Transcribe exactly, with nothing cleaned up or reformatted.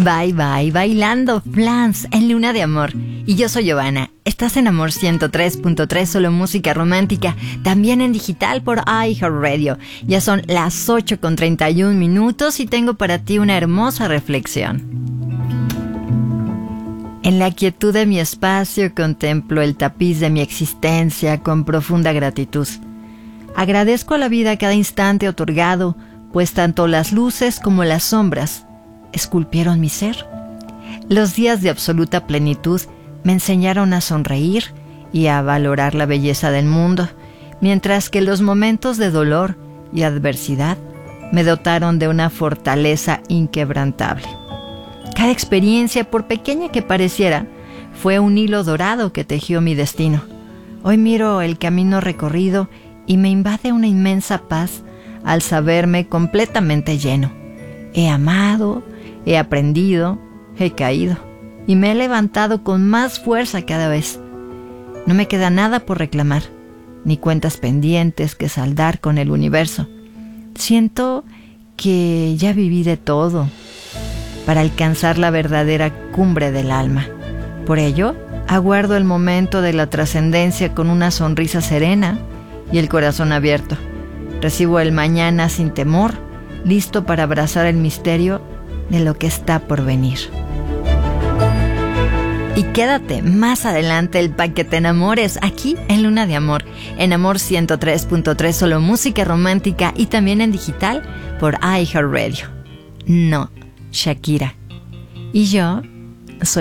Bye bye, bailando Flans en Luna de Amor. Y yo soy Giovanna. Estás en Amor ciento tres punto tres, solo música romántica, también en digital por iHeartRadio. Ya son las ocho con treinta y un minutos y tengo para ti una hermosa reflexión. En la quietud de mi espacio contemplo el tapiz de mi existencia con profunda gratitud. Agradezco a la vida cada instante otorgado, pues tanto las luces como las sombras esculpieron mi ser. Los días de absoluta plenitud me enseñaron a sonreír y a valorar la belleza del mundo, mientras que los momentos de dolor y adversidad me dotaron de una fortaleza inquebrantable. Cada experiencia, por pequeña que pareciera, fue un hilo dorado que tejió mi destino. Hoy miro el camino recorrido y me invade una inmensa paz al saberme completamente lleno. He amado, he aprendido, he caído y me he levantado con más fuerza cada vez. No me queda nada por reclamar, ni cuentas pendientes que saldar con el universo. Siento que ya viví de todo para alcanzar la verdadera cumbre del alma. Por ello, aguardo el momento de la trascendencia con una sonrisa serena y el corazón abierto. Recibo el mañana sin temor, listo para abrazar el misterio de lo que está por venir. Y quédate más adelante el pa' que te enamores aquí en Luna de Amor, en Amor ciento tres punto tres, solo música romántica y también en digital por iHeartRadio. No, Shakira. Y yo